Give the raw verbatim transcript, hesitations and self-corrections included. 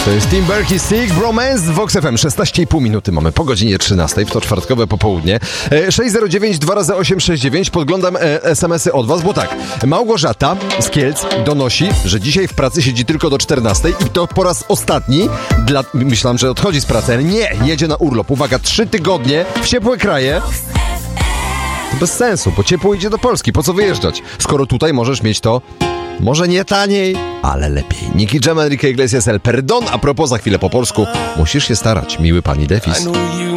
To jest Tim Berkey, Sick Bromance w Vox F M. szesnaście i pół minuty mamy po godzinie trzynastej, w to czwartkowe popołudnie. sześć zero dziewięć dwa razy osiem sześć dziewięć. Podglądam es em esy od was, bo tak, Małgorzata z Kielc donosi, że dzisiaj w pracy siedzi tylko do czternastej i to po raz ostatni. Dla... Myślałem, że odchodzi z pracy, ale nie, jedzie na urlop. Uwaga, trzy tygodnie w ciepłe kraje. To bez sensu, bo ciepło idzie do Polski. Po co wyjeżdżać? Skoro tutaj możesz mieć to może nie taniej, ale lepiej. Nicky Jam, Enrique Iglesias, El Perdón. A propos, za chwilę po polsku musisz się starać, miły pani Defis.